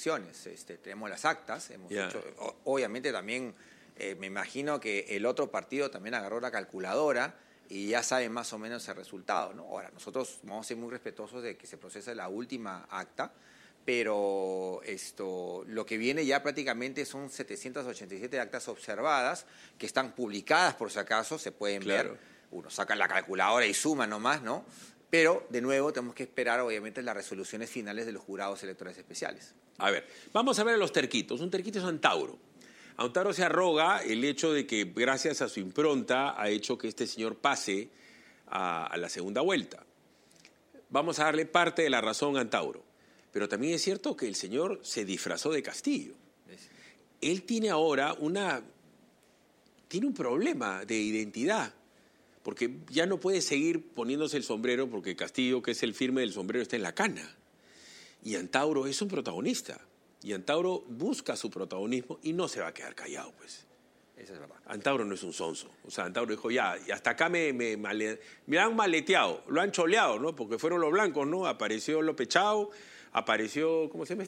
versiones. Tenemos las actas, Ya. obviamente también me imagino que el otro partido también agarró la calculadora y ya saben más o menos el resultado, ¿no? Ahora, nosotros vamos a ser muy respetuosos de que se procese la última acta, pero lo que viene ya prácticamente son 787 actas observadas que están publicadas por si acaso, se pueden ver. Uno saca la calculadora y suma nomás, ¿no? Pero, de nuevo, tenemos que esperar, obviamente, las resoluciones finales de los jurados electorales especiales. A ver, vamos a ver a los terquitos. Un terquito es Antauro. Antauro se arroga el hecho de que, gracias a su impronta, ha hecho que este señor pase a la segunda vuelta. Vamos a darle parte de la razón a Antauro. Pero también es cierto que el señor se disfrazó de Castillo. Él tiene ahora tiene un problema de identidad, porque ya no puede seguir poniéndose el sombrero, porque Castillo, que es el firme del sombrero, está en la cana. Y Antauro es un protagonista. Y Antauro busca su protagonismo y no se va a quedar callado, pues. Esa es verdad. Antauro no es un sonso. O sea, Antauro dijo, ya, y hasta acá me han maleteado, lo han choleado, ¿no? Porque fueron los blancos, ¿no? Apareció López Chao, apareció, ¿cómo se llama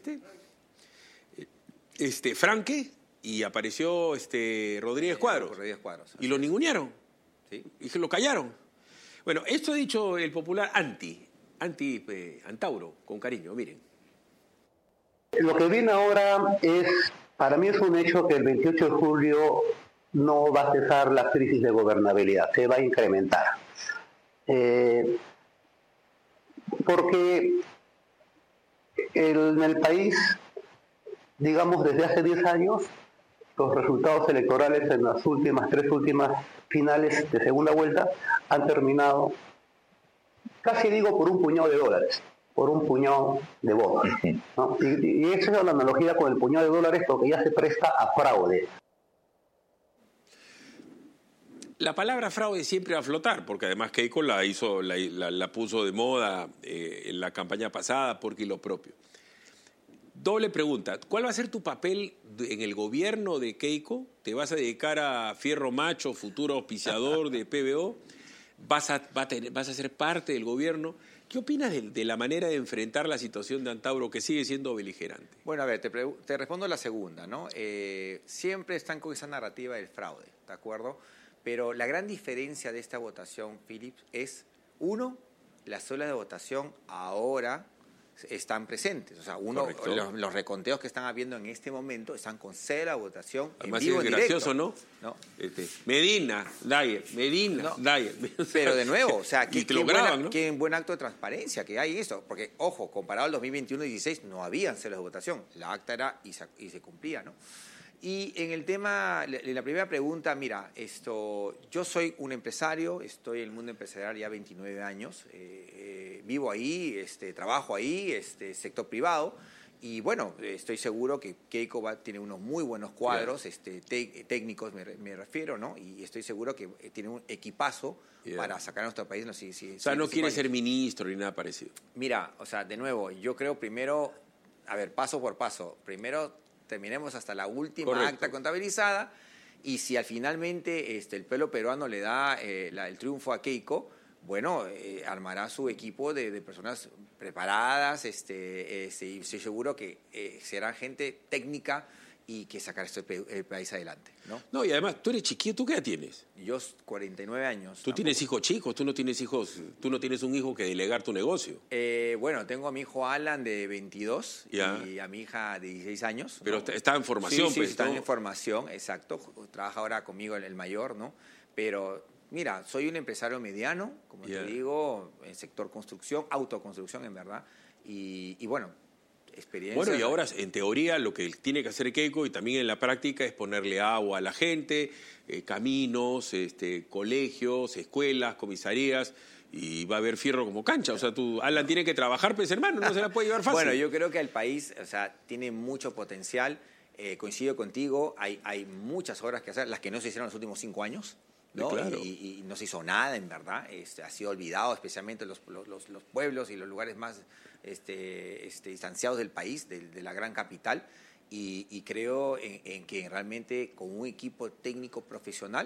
Franque, y apareció Rodríguez Cuadros. Rodríguez Cuadros. Y lo ningunearon. Sí. Y que lo callaron. Bueno, esto ha dicho el popular Antauro, con cariño, miren. Lo que viene ahora para mí es un hecho que el 28 de julio no va a cesar la crisis de gobernabilidad, se va a incrementar. Porque en el país, digamos, desde hace 10 años, los resultados electorales en las tres últimas finales de segunda vuelta han terminado, casi digo, por un puñado de dólares, por un puñado de votos, ¿no? Y esa es la analogía con el puñado de dólares, porque ya se presta a fraude. La palabra fraude siempre va a flotar, porque además Keiko la puso de moda en la campaña pasada, porque lo propio. Doble pregunta, ¿cuál va a ser tu papel en el gobierno de Keiko? ¿Te vas a dedicar a Fierro Macho, futuro auspiciador de PBO? ¿Vas a ser parte del gobierno? ¿Qué opinas de la manera de enfrentar la situación de Antauro, que sigue siendo beligerante? Bueno, a ver, te respondo la segunda, ¿no? Siempre están con esa narrativa del fraude, ¿de acuerdo? Pero la gran diferencia de esta votación, Philip, es, uno, las células de votación ahora están presentes. O sea, los reconteos que están habiendo en este momento están con cédula de votación además en vivo, es en gracioso, directo. ¿no? Medina, Dyer. Pero de nuevo, o sea, qué buen acto de transparencia que hay eso. Porque, ojo, comparado al 2021 y 2016, no habían células de votación. La acta era y se cumplía, ¿no? Y en el tema, en la primera pregunta, mira, yo soy un empresario, estoy en el mundo empresarial ya 29 años, vivo ahí, trabajo ahí, sector privado, y bueno, estoy seguro que Keiko tiene unos muy buenos cuadros, técnicos me refiero, ¿no? Y estoy seguro que tiene un equipazo para sacar a nuestro país. No, o sea, no quiere ser ministro ni nada parecido. Mira, o sea, de nuevo, yo creo primero, a ver, paso por paso, primero terminemos hasta la última acta contabilizada, y si finalmente el pueblo peruano le da el triunfo a Keiko, bueno, armará su equipo de personas preparadas, y estoy seguro que será gente técnica y que sacará el país adelante, ¿no? No, y además, tú eres chiquito, ¿tú qué edad tienes? Yo 49 años. ¿Tú tienes hijos chicos? ¿Tú no tienes hijos? ¿Tú no tienes un hijo que delegar tu negocio? Bueno, tengo a mi hijo Alan de 22 y a mi hija de 16 años. Pero ¿no? está en formación. Sí, pues, está en formación, exacto. Trabaja ahora conmigo el mayor, ¿no? Pero mira, soy un empresario mediano, como te digo, en sector construcción, autoconstrucción en verdad, y bueno, experiencia. Bueno, y ahora, en teoría, lo que tiene que hacer Keiko y también en la práctica es ponerle agua a la gente, caminos, colegios, escuelas, comisarías, y va a haber fierro como cancha. O sea, Alan tiene que trabajar, pues hermano, no se la puede llevar fácil. Bueno, yo creo que el país, o sea, tiene mucho potencial. Coincido contigo, hay muchas obras que hacer, las que no se hicieron en los últimos 5 años. ¿No? Claro. Y no se hizo nada, en verdad. Ha sido olvidado, especialmente los pueblos y los lugares más distanciados del país, de la gran capital. Y creo en que realmente con un equipo técnico profesional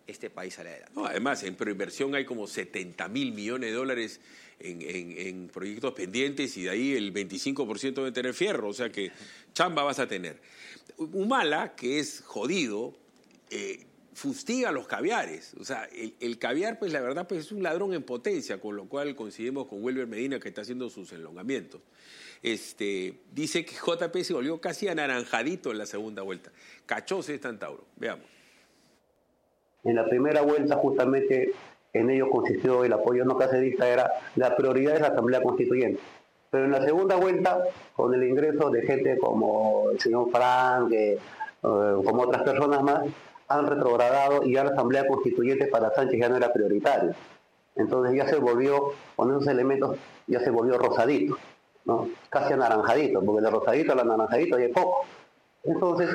este país sale adelante. No, además, en proinversión hay como 70.000 millones de dólares en proyectos pendientes y de ahí el 25% debe tener fierro, o sea que chamba vas a tener. Humala, que es jodido, fustiga los caviares. O sea, el caviar, pues la verdad, pues es un ladrón en potencia, con lo cual coincidimos con Wilber Medina, que está haciendo sus enlongamientos. Dice que JP se volvió casi anaranjadito en la segunda vuelta. Cachose está en Tauro. Veamos. En la primera vuelta, justamente, en ello consistió el apoyo no cacerista, era la prioridad de la Asamblea Constituyente. Pero en la segunda vuelta, con el ingreso de gente como el señor Frank, como otras personas más, han retrogradado y ya la Asamblea Constituyente para Sánchez ya no era prioritaria. Entonces ya se volvió, con esos elementos, ya se volvió rosadito, ¿no? Casi anaranjadito, porque de rosadito al anaranjadito hay poco. Entonces,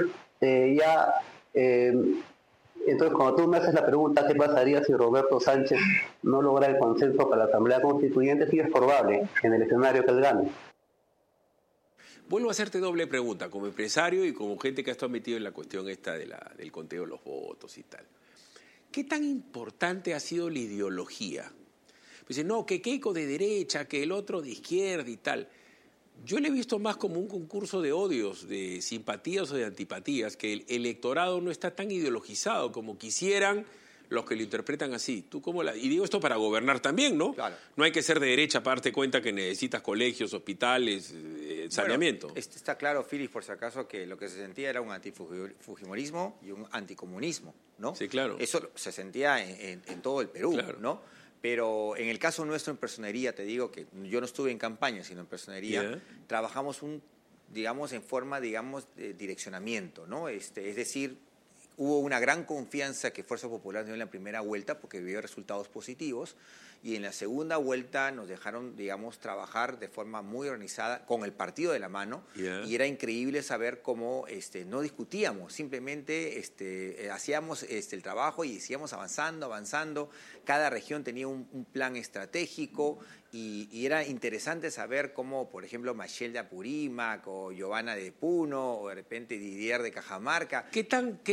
entonces, cuando tú me haces la pregunta, ¿qué pasaría si Roberto Sánchez no logra el consenso para la Asamblea Constituyente? Sí es probable, en el escenario que él gane. Vuelvo a hacerte doble pregunta, como empresario y como gente que ha estado metido en la cuestión esta del conteo de los votos y tal. ¿Qué tan importante ha sido la ideología? Pues dicen, no, que Keiko de derecha, que el otro de izquierda y tal. Yo le he visto más como un concurso de odios, de simpatías o de antipatías, que el electorado no está tan ideologizado como quisieran los que lo interpretan así. Y digo esto para gobernar también, ¿no? Claro. No hay que ser de derecha para darte cuenta que necesitas colegios, hospitales, saneamiento. Bueno, está claro, Philip, por si acaso, que lo que se sentía era un antifujimorismo y un anticomunismo, ¿no? Sí, claro. Eso se sentía en todo el Perú, claro, ¿no? Pero en el caso nuestro en personería, te digo que yo no estuve en campaña, sino en personería, trabajamos en forma, de direccionamiento, ¿no? Es decir, hubo una gran confianza que Fuerza Popular dio en la primera vuelta porque vio resultados positivos y en la segunda vuelta nos dejaron, trabajar de forma muy organizada con el partido de la mano y era increíble saber cómo no discutíamos, simplemente hacíamos el trabajo y seguíamos avanzando. Cada región tenía un plan estratégico y era interesante saber cómo, por ejemplo, Machel de Apurímac o Giovanna de Puno o de repente Didier de Cajamarca. ¿Qué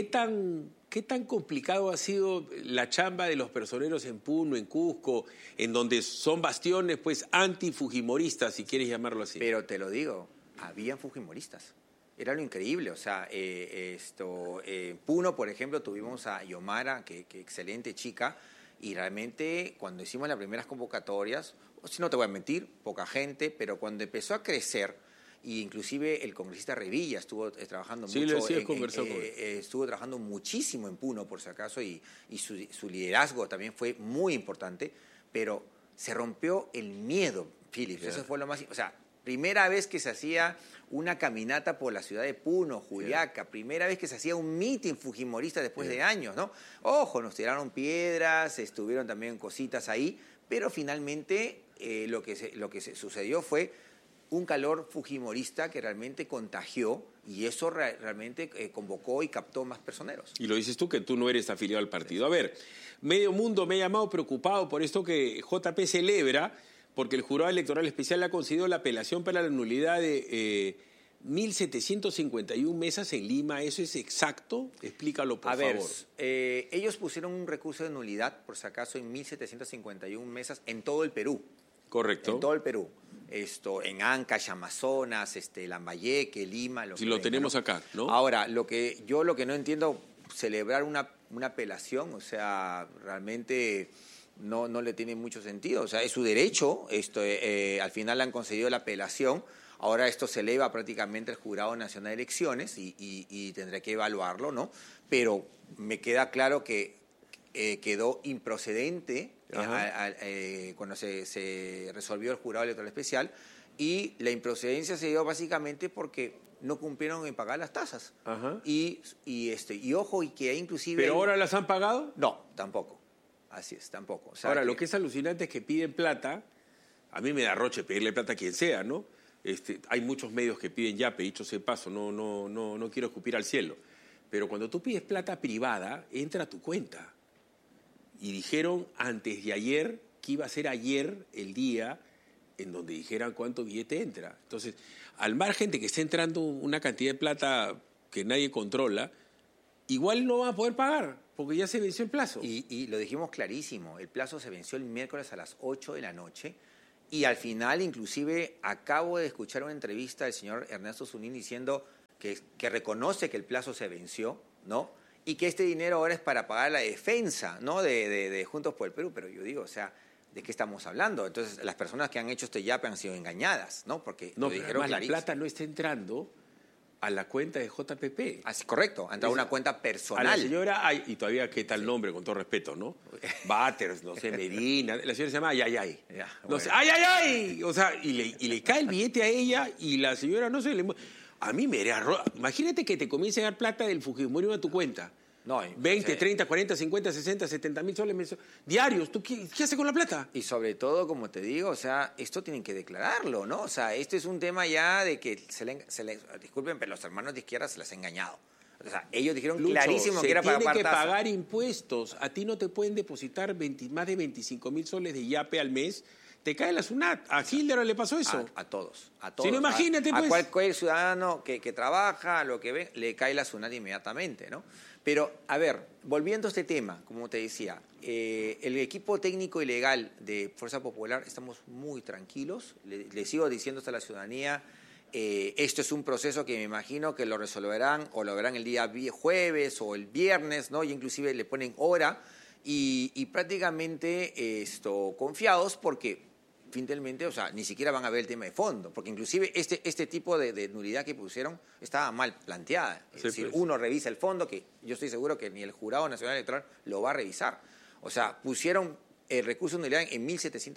tan complicado ha sido la chamba de los personeros en Puno, en Cusco, en donde son bastiones pues antifujimoristas, si quieres llamarlo así? Pero te lo digo, habían fujimoristas. Era lo increíble, o sea, Puno, por ejemplo, tuvimos a Yomara, que excelente chica, y realmente cuando hicimos las primeras convocatorias, si no te voy a mentir, poca gente, pero cuando empezó a crecer, y inclusive el congresista Revilla estuvo trabajando mucho, estuvo trabajando muchísimo en Puno, por si acaso, y su liderazgo también fue muy importante, pero se rompió el miedo, Philip, eso fue lo más, o sea, primera vez que se hacía una caminata por la ciudad de Puno, Juliaca, primera vez que se hacía un mitin fujimorista después de años, ¿no? Ojo, nos tiraron piedras, estuvieron también cositas ahí, pero finalmente lo que sucedió fue un calor fujimorista que realmente contagió y eso realmente convocó y captó más personeros. Y lo dices tú, que tú no eres afiliado al partido. A ver, medio mundo me ha llamado preocupado por esto que JP celebra, porque el Jurado Electoral Especial ha concedido la apelación para la nulidad de 1.751 mesas en Lima. ¿Eso es exacto? Explícalo, por favor. Ellos pusieron un recurso de nulidad, por si acaso, en 1.751 mesas en todo el Perú. Correcto. En todo el Perú. En Ancash, Amazonas, Lambayeque, Lima. Lo tenemos acá, ¿no? Ahora, lo que no entiendo, celebrar una apelación, o sea, realmente no le tiene mucho sentido. O sea, es su derecho, al final le han concedido la apelación. Ahora esto se eleva prácticamente al Jurado Nacional de Elecciones y tendré que evaluarlo, ¿no? Pero me queda claro que quedó improcedente cuando se resolvió el Jurado Electoral Especial y la improcedencia se dio básicamente porque no cumplieron en pagar las tasas. Y ojo, y que inclusive... ¿Pero ahora las han pagado? No, tampoco. Así es, tampoco. O sea, ahora, lo que es alucinante es que piden plata. A mí me da roche pedirle plata a quien sea, ¿no? Hay muchos medios que piden yape, dicho sea de paso, no quiero escupir al cielo. Pero cuando tú pides plata privada, entra a tu cuenta. Y dijeron antes de ayer que iba a ser ayer el día en donde dijeran cuánto billete entra. Entonces, al margen de que esté entrando una cantidad de plata que nadie controla, igual no van a poder pagar, porque ya se venció el plazo. Y lo dijimos clarísimo, el plazo se venció el miércoles a las 8 de la noche y al final inclusive acabo de escuchar una entrevista del señor Ernesto Zunín diciendo que reconoce que el plazo se venció, ¿no? Y que este dinero ahora es para pagar la defensa, ¿no? de Juntos por el Perú, pero yo digo, o sea, ¿de qué estamos hablando? Entonces, las personas que han hecho este yape han sido engañadas, ¿no? Porque no, lo dijeron la plata no está entrando a la cuenta de JPP. Así, correcto, ha entrado una cuenta personal. A la señora, y todavía qué tal nombre, con todo respeto, ¿no? Batters, no sé, Medina, la señora se llama Ayayay. Ya, No bueno. sé, ¡ay! O sea, y le cae el billete a ella y la señora no se le... A mí me haría... Imagínate que te comience a dar plata del Fujimorismo a tu cuenta. No, 20, sí. 30, 40, 50, 60, 70 mil soles diarios. ¿Tú qué haces con la plata? Y sobre todo, como te digo, o sea, esto tienen que declararlo, ¿no? O sea, este es un tema ya de que disculpen, pero los hermanos de izquierda se les ha engañado. O sea, ellos dijeron Lucho, clarísimo que era para tiene que tasa. pagar impuestos. A ti no te pueden depositar más de 25 mil soles de yape al mes. Te cae la SUNAT. A Hilder le pasó eso. A todos. Si no, imagínate, a pues. cualquier ciudadano que trabaja, lo que ve, le cae la SUNAT inmediatamente, ¿no? Pero, a ver, volviendo a este tema, como te decía, el equipo técnico y legal de Fuerza Popular estamos muy tranquilos. Le sigo diciendo a la ciudadanía, esto es un proceso que me imagino que lo resolverán o lo verán el día jueves o el viernes, ¿no? Y inclusive le ponen hora y prácticamente confiados porque finalmente, o sea, ni siquiera van a ver el tema de fondo, porque inclusive este tipo de nulidad que pusieron estaba mal planteada. Es decir, pues. uno revisa el fondo, que yo estoy seguro que ni el Jurado Nacional Electoral lo va a revisar. O sea, pusieron el recurso de nulidad en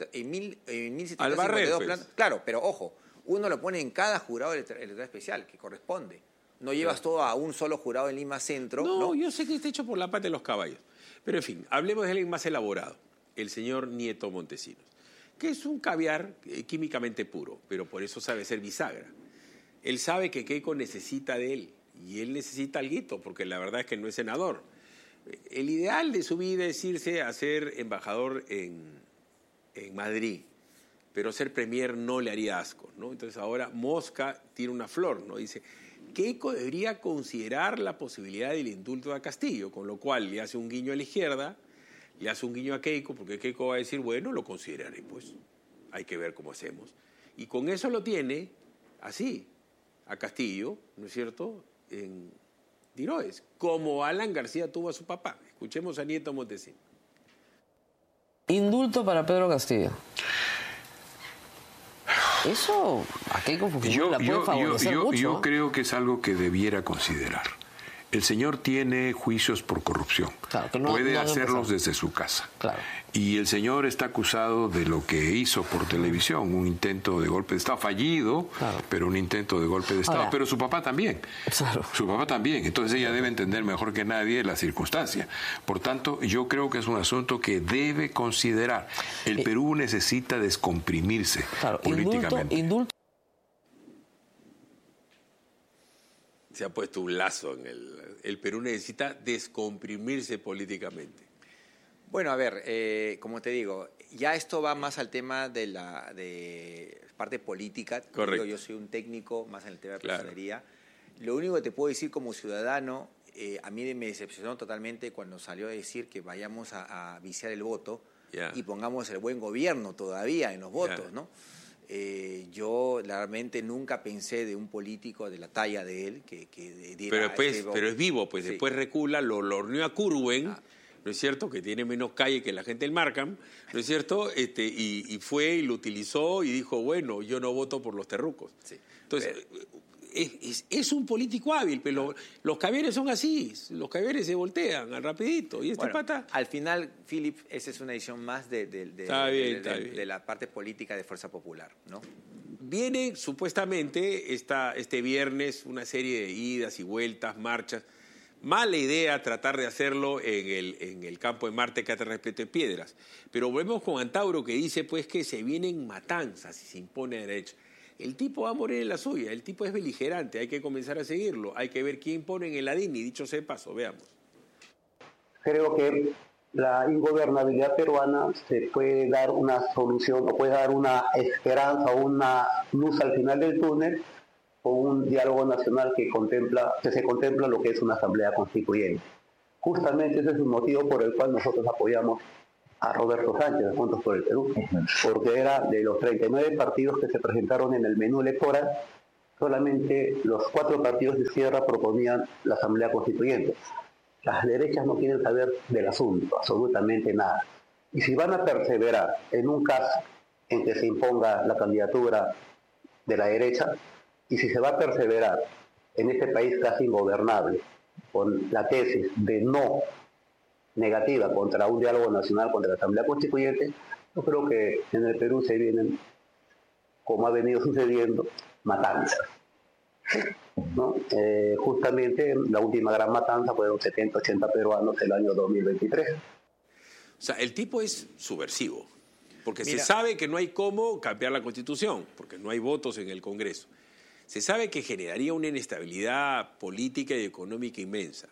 1.752 plantas. Claro, pero ojo, uno lo pone en cada jurado electoral especial que corresponde. No llevas todo a un solo jurado en Lima Centro. No, yo sé que está hecho por la pata de los caballos. Pero en fin, hablemos de alguien más elaborado, el señor Nieto Montesinos, que es un caviar químicamente puro, pero por eso sabe ser bisagra. Él sabe que Keiko necesita de él, y él necesita alguito, porque la verdad es que no es senador. El ideal de su vida es irse a ser embajador en Madrid, pero ser premier no le haría asco, ¿no? Entonces ahora Mosca tira una flor, ¿no? Dice, Keiko debería considerar la posibilidad del indulto a Castillo, con lo cual le hace un guiño a la izquierda, le hace un guiño a Keiko, porque Keiko va a decir, bueno, lo consideraré, pues, hay que ver cómo hacemos. Y con eso lo tiene así, a Castillo, ¿no es cierto?, en Diroes, como Alan García tuvo a su papá. Escuchemos a Nieto Montesinos. Indulto para Pedro Castillo. Eso a Keiko Fujimori la puede favorecer mucho. Yo creo que es algo que debiera considerar. El señor tiene juicios por corrupción. Claro, que puede no hacerlos desde su casa. Claro. Y el señor está acusado de lo que hizo por televisión, un intento de golpe de Estado fallido, claro, pero un intento de golpe de Estado. Ahora, pero su papá también. Claro. Su papá también. Entonces ella debe entender mejor que nadie la circunstancia. Por tanto, yo creo que es un asunto que debe considerar. El Perú necesita descomprimirse políticamente. Indulto. Se ha puesto un lazo en el Perú necesita descomprimirse políticamente. Bueno, a ver, como te digo, ya esto va más al tema de la parte política. Correcto. Yo soy un técnico más en el tema de Claro. personería. Lo único que te puedo decir como ciudadano, a mí me decepcionó totalmente cuando salió a decir que vayamos a viciar el voto y pongamos el buen gobierno todavía en los votos, ¿no? Yo realmente nunca pensé de un político de la talla de él que diera pero es vivo, pues Sí. después recula, lo horneó a Curwen, ¿no es cierto?, que tiene menos calle que la gente del Markham, ¿no es cierto?, y fue y lo utilizó y dijo, bueno, yo no voto por los terrucos. Sí. Entonces, es un político hábil, pero los caviares son así, los caviares se voltean al rapidito, y este Bueno, pata... al final, Philip, esa es una edición más Está bien. de la parte política de Fuerza Popular, ¿no? Viene supuestamente este viernes una serie de idas y vueltas, marchas. Mala idea tratar de hacerlo en el campo de Marte, Cátedra Respeto de Piedras. Pero volvemos con Antauro, que dice pues que se vienen matanzas si se impone derecho. El tipo va a morir en la suya, el tipo es beligerante, hay que comenzar a seguirlo, hay que ver quién pone en el ADIN, y dicho sea de paso, veamos. Creo que la ingobernabilidad peruana se puede dar una solución o puede dar una esperanza o una luz al final del túnel con un diálogo nacional que se contempla lo que es una asamblea constituyente. Justamente ese es el motivo por el cual nosotros apoyamos a Roberto Sánchez, de Juntos por el Perú, porque era de los 39 partidos que se presentaron en el menú electoral, solamente los 4 partidos de izquierda proponían la Asamblea Constituyente. Las derechas no quieren saber del asunto, absolutamente nada. Y si van a perseverar en un caso en que se imponga la candidatura de la derecha, y si se va a perseverar en este país casi ingobernable, con la tesis de no negativa contra un diálogo nacional, contra la Asamblea Constituyente, yo creo que en el Perú se vienen, como ha venido sucediendo, matanzas, ¿no? Justamente la última gran matanza fueron 70, 80 peruanos el año 2023. O sea, el tipo es subversivo, porque se sabe que no hay cómo cambiar la Constitución, porque no hay votos en el Congreso. Se sabe que generaría una inestabilidad política y económica inmensa.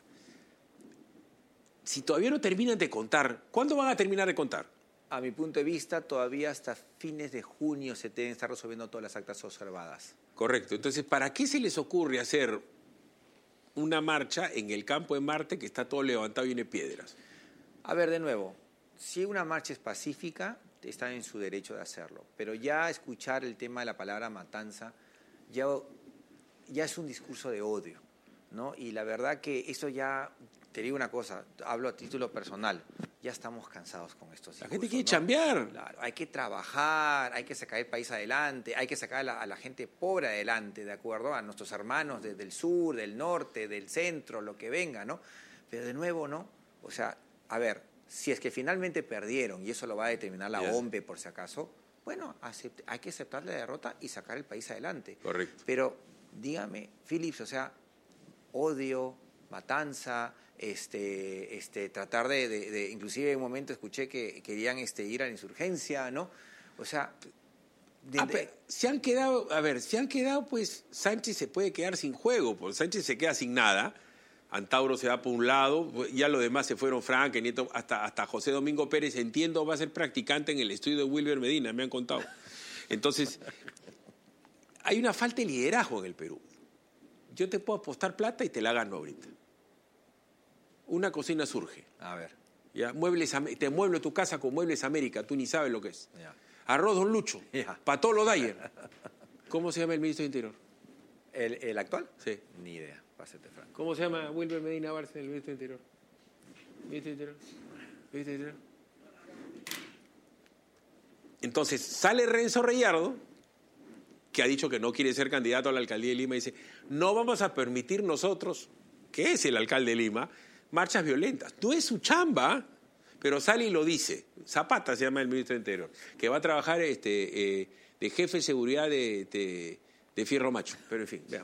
Si todavía no terminan de contar, ¿cuándo van a terminar de contar? A mi punto de vista, todavía hasta fines de junio se deben estar resolviendo todas las actas observadas. Correcto. Entonces, ¿para qué se les ocurre hacer una marcha en el campo de Marte que está todo levantado y lleno de piedras? A ver, de nuevo, si una marcha es pacífica, están en su derecho de hacerlo. Pero ya escuchar el tema de la palabra matanza ya es un discurso de odio, ¿no? Y la verdad que eso ya, te digo una cosa, hablo a título personal, ya estamos cansados con estos discursos. La gente quiere chambear. Claro, hay que trabajar, hay que sacar el país adelante, hay que sacar a la gente pobre adelante, ¿de acuerdo? A nuestros hermanos del sur, del norte, del centro, lo que venga, ¿no? Pero de nuevo, ¿no? O sea, a ver, si es que finalmente perdieron, y eso lo va a determinar la OMPE por si acaso, bueno, hay que aceptar la derrota y sacar el país adelante. Correcto. Pero dígame, Philips, o sea, odio, matanza, tratar de inclusive en un momento escuché que querían ir a la insurgencia, ¿no? O sea, se han quedado, pues Sánchez se puede quedar sin juego, porque Sánchez se queda sin nada. Antauro se va por un lado, ya los demás se fueron, Frank, Nieto, hasta José Domingo Pérez, entiendo, va a ser practicante en el estudio de Wilber Medina, me han contado. Entonces, hay una falta de liderazgo en el Perú. Yo te puedo apostar plata y te la gano ahorita. Una cocina surge. A ver. ¿Ya? Te mueble tu casa con Muebles América, tú ni sabes lo que es. Ya. Arroz Don Lucho, Ya. Patolo Dyer. ¿Cómo se llama el ministro de Interior? ¿El actual? Sí. Ni idea, pásate, Frank. ¿Cómo se llama Wilber Medina Barça, el ministro de Interior? ¿Ministro de Interior? ¿Ministro de Interior? Entonces, sale Renzo Reyardo, que ha dicho que no quiere ser candidato a la alcaldía de Lima, y dice, no vamos a permitir nosotros, que es el alcalde de Lima, marchas violentas. No es su chamba, pero sale y lo dice. Zapata se llama el ministro de Interior, que va a trabajar de jefe de seguridad de Fierro Macho. Pero en fin, veamos.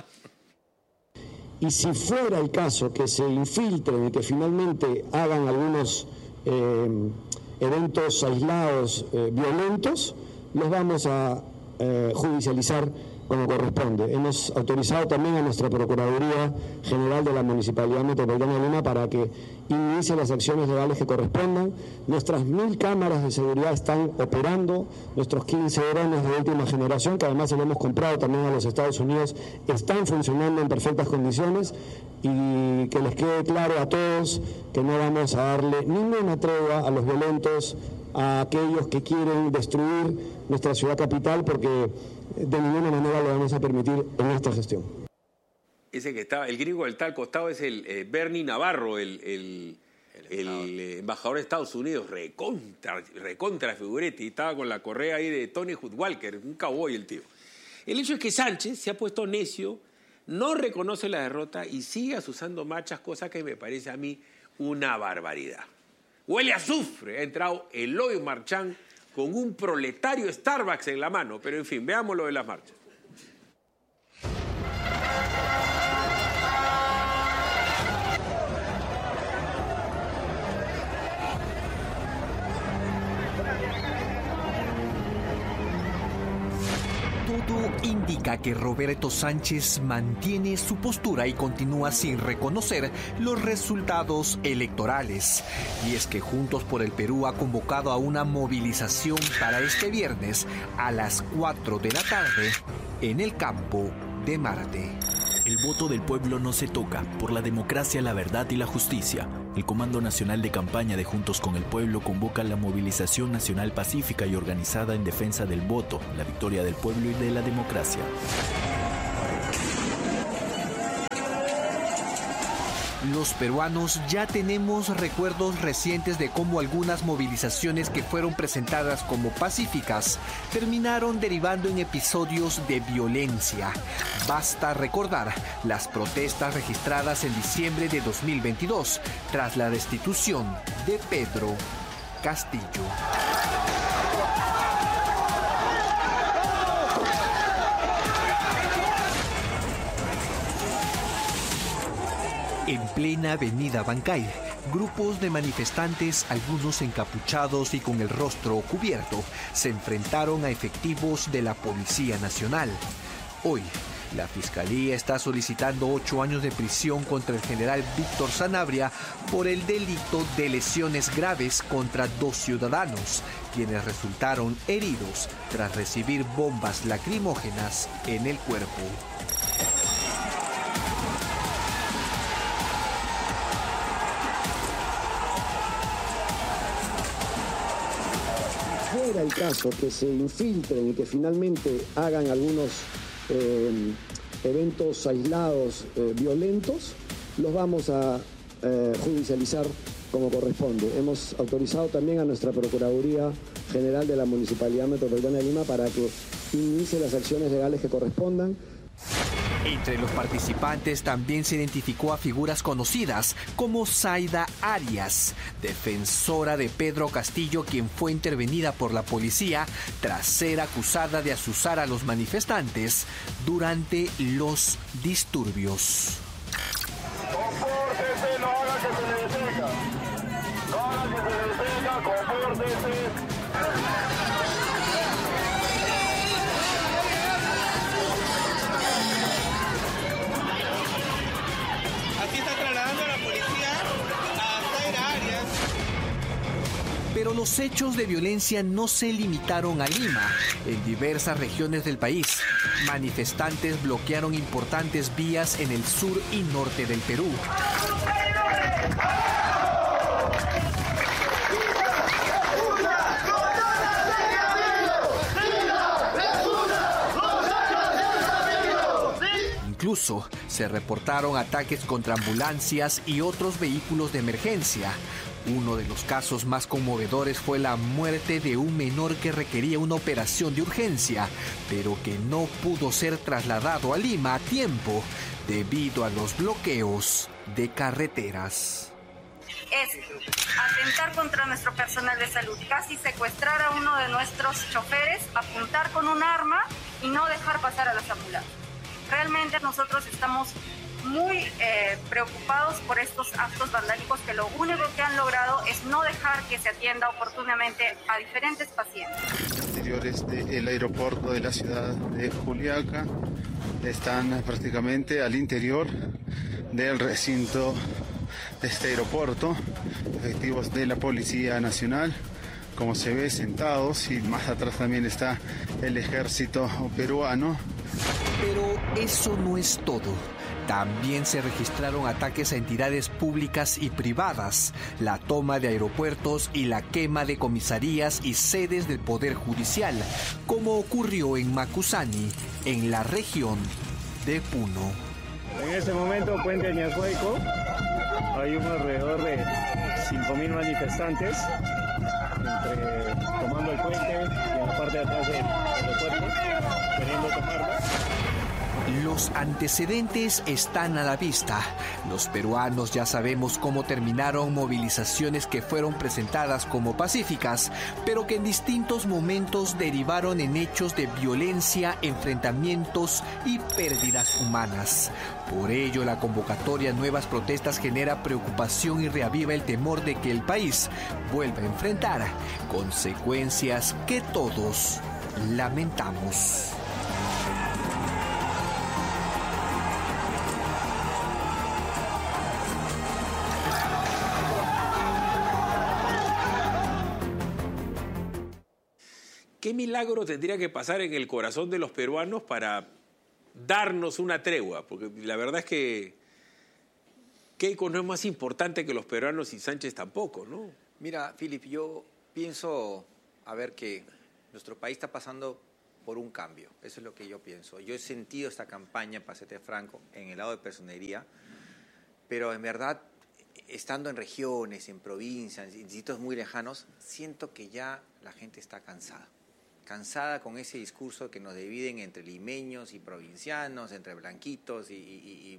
Y si fuera el caso que se infiltren y que finalmente hagan algunos eventos aislados violentos, los vamos a judicializar como corresponde. Hemos autorizado también a nuestra Procuraduría General de la Municipalidad Metropolitana de Lima para que inicie las acciones legales que correspondan. Nuestras 1000 cámaras de seguridad están operando, nuestros 15 drones de última generación, que además se lo hemos comprado también a los Estados Unidos, están funcionando en perfectas condiciones, y que les quede claro a todos que no vamos a darle ninguna tregua a los violentos, a aquellos que quieren destruir nuestra ciudad capital, porque de ninguna manera lo vamos a permitir en esta gestión. Ese que estaba, el gringo del tal costado es el Bernie Navarro, el embajador de Estados Unidos, recontra figurete, y estaba con la correa ahí de Tony Hood Walker, un cowboy el tío. El hecho es que Sánchez se ha puesto necio, no reconoce la derrota y sigue asusando marchas, cosa que me parece a mí una barbaridad. Huele a azufre, ha entrado Eloy Marchán con un proletario Starbucks en la mano. Pero en fin, veamos lo de las marchas. Todo indica que Roberto Sánchez mantiene su postura y continúa sin reconocer los resultados electorales. Y es que Juntos por el Perú ha convocado a una movilización para este viernes a las 4 de la tarde en el campo de Marte. El voto del pueblo no se toca. Por la democracia, la verdad y la justicia. El Comando Nacional de Campaña de Juntos con el Pueblo convoca la movilización nacional pacífica y organizada en defensa del voto, la victoria del pueblo y de la democracia. Los peruanos ya tenemos recuerdos recientes de cómo algunas movilizaciones que fueron presentadas como pacíficas terminaron derivando en episodios de violencia. Basta recordar las protestas registradas en diciembre de 2022 tras la destitución de Pedro Castillo. En plena avenida Bancay, grupos de manifestantes, algunos encapuchados y con el rostro cubierto, se enfrentaron a efectivos de la Policía Nacional. Hoy, la Fiscalía está solicitando 8 años de prisión contra el general Víctor Sanabria por el delito de lesiones graves contra 2 ciudadanos, quienes resultaron heridos tras recibir bombas lacrimógenas en el cuerpo. Fuera el caso que se infiltren y que finalmente hagan algunos eventos aislados violentos, los vamos a judicializar como corresponde. Hemos autorizado también a nuestra Procuraduría General de la Municipalidad Metropolitana de Lima para que inicie las acciones legales que correspondan. Entre los participantes también se identificó a figuras conocidas como Zaida Arias, defensora de Pedro Castillo, quien fue intervenida por la policía tras ser acusada de azuzar a los manifestantes durante los disturbios. Compórtese, no haga que se le detenga. No haga que se le detenga, compórtese. Pero los hechos de violencia no se limitaron a Lima. En diversas regiones del país, manifestantes bloquearon importantes vías en el sur y norte del Perú. Incluso se reportaron ataques contra ambulancias y otros vehículos de emergencia. Uno de los casos más conmovedores fue la muerte de un menor que requería una operación de urgencia, pero que no pudo ser trasladado a Lima a tiempo debido a los bloqueos de carreteras. Es atentar contra nuestro personal de salud, casi secuestrar a uno de nuestros choferes, apuntar con un arma y no dejar pasar a las ambulancias. Realmente nosotros estamos muy preocupados por estos actos vandálicos que lo único que han logrado es no dejar que se atienda oportunamente a diferentes pacientes. Exteriores del aeropuerto de la ciudad de Juliaca están prácticamente al interior del recinto de este aeropuerto, efectivos de la Policía Nacional, como se ve, sentados, y más atrás también está el ejército peruano. Pero eso no es todo. También se registraron ataques a entidades públicas y privadas, la toma de aeropuertos y la quema de comisarías y sedes del Poder Judicial, como ocurrió en Macusani, en la región de Puno. En este momento, Puente Ñacuaico, hay alrededor de 5.000 manifestantes tomando el puente y en la parte de atrás del aeropuerto, queriendo tomarlo. Los antecedentes están a la vista. Los peruanos ya sabemos cómo terminaron movilizaciones que fueron presentadas como pacíficas, pero que en distintos momentos derivaron en hechos de violencia, enfrentamientos y pérdidas humanas. Por ello, la convocatoria a nuevas protestas genera preocupación y reaviva el temor de que el país vuelva a enfrentar consecuencias que todos lamentamos. ¿Qué milagro tendría que pasar en el corazón de los peruanos para darnos una tregua, porque la verdad es que Keiko no es más importante que los peruanos y Sánchez tampoco, ¿no? Mira, Philip, yo pienso, a ver, que nuestro país está pasando por un cambio. Eso es lo que yo pienso. Yo he sentido esta campaña, para serte franco, en el lado de personería, pero en verdad, estando en regiones, en provincias, en sitios muy lejanos, siento que ya la gente está cansada. Cansada con ese discurso que nos dividen entre limeños y provincianos, entre blanquitos y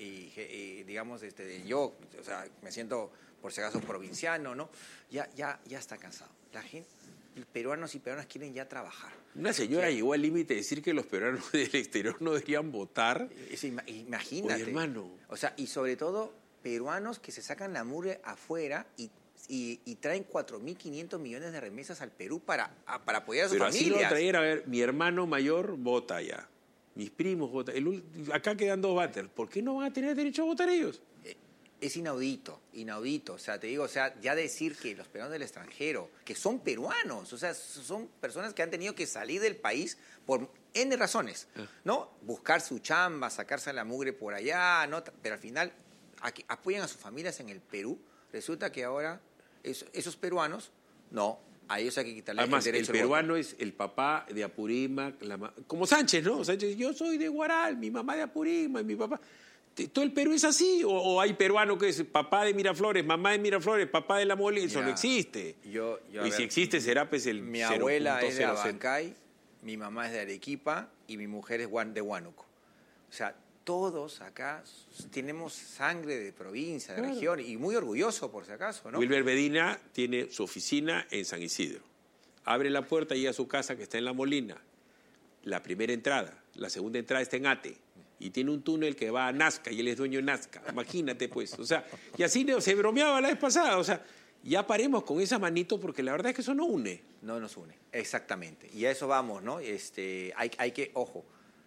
digamos, yo, o sea, me siento por si acaso provinciano, ¿no? Ya está cansado. La gente, peruanos y peruanas quieren ya trabajar. Una señora llegó al límite de decir que los peruanos del exterior no deberían votar. Imagínate. Oye, hermano. O sea, y sobre todo peruanos que se sacan la mugre afuera y traen 4.500 millones de remesas al Perú para apoyar a sus familias. Pero así lo traer, a ver, mi hermano mayor vota ya, mis primos votan, acá quedan 2 váteres, ¿por qué no van a tener derecho a votar ellos? Es inaudito, o sea, te digo, o sea, ya decir que los peruanos del extranjero, que son peruanos, o sea, son personas que han tenido que salir del país por N razones, ¿no? Buscar su chamba, sacarse la mugre por allá, ¿no? Pero al final apoyan a sus familias en el Perú. Resulta que ahora esos peruanos, no, a ellos hay que quitarle además, el derecho el peruano es el papá de Apurímac, como Sánchez, ¿no? Sánchez, yo soy de Huaral, mi mamá de Apurímac, mi papá. ¿Todo el Perú es así? ¿O hay peruano que es papá de Miraflores, mamá de Miraflores, papá de La Mole? Eso no existe. Y si existe, será pues el mi abuela es de Abancay, mi mamá es de Arequipa y mi mujer es de Huánuco. O sea, todos acá tenemos sangre de provincia, de región, y muy orgulloso, por si acaso, ¿no? Wilber Medina tiene su oficina en San Isidro. Abre la puerta y llega a su casa, que está en La Molina. La primera entrada, la segunda entrada está en Ate. Y tiene un túnel que va a Nazca, y él es dueño de Nazca. Imagínate, pues. O sea, y así se bromeaba la vez pasada. O sea, ya paremos con esa manito, porque la verdad es que eso no une. No nos une, exactamente. Y a eso vamos, ¿no? Hay que, ojo,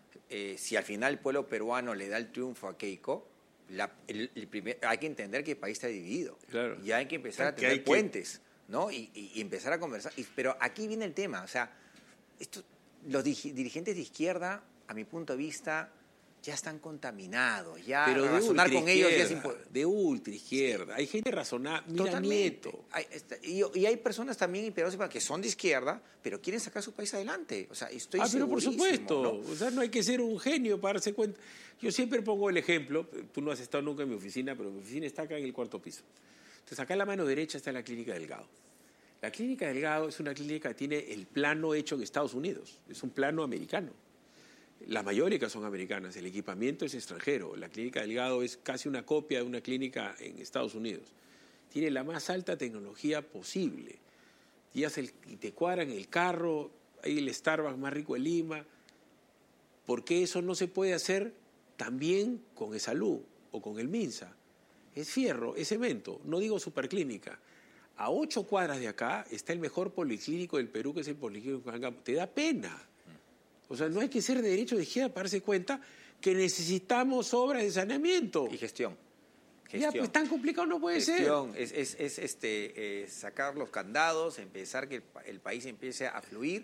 si al final el pueblo peruano le da el triunfo a Keiko, hay que entender que el país está dividido. Claro. Y hay que empezar a tener puentes, ¿no? Y empezar a conversar. Pero aquí viene el tema, o sea, los dirigentes de izquierda, a mi punto de vista, ya están contaminados, ya pero razonar con ellos ya es de ultraizquierda. Hay gente razonada, mira Nieto. Y hay personas también que son de izquierda, pero quieren sacar su país adelante. O sea, estoy pero por supuesto, ¿no? O sea, no hay que ser un genio para darse cuenta. Yo siempre pongo el ejemplo, tú no has estado nunca en mi oficina, pero mi oficina está acá en el 4º piso. Entonces, acá a la mano derecha está la Clínica Delgado. La Clínica Delgado es una clínica que tiene el plano hecho en Estados Unidos, es un plano americano. Las mayorías son americanas, el equipamiento es extranjero. La Clínica Delgado es casi una copia de una clínica en Estados Unidos. Tiene la más alta tecnología posible. Y te cuadran el carro, hay el Starbucks más rico de Lima. ¿Por qué eso no se puede hacer también con ESalud o con el MINSA? Es fierro, es cemento, no digo superclínica. A 8 cuadras de acá está el mejor policlínico del Perú, que es el Policlínico de Cancán. Te da pena. O sea, no hay que ser de derecho de izquierda para darse cuenta que necesitamos obras de saneamiento. Y gestión. Ya, pues tan complicado no puede ser. Es sacar los candados, empezar que el país empiece a fluir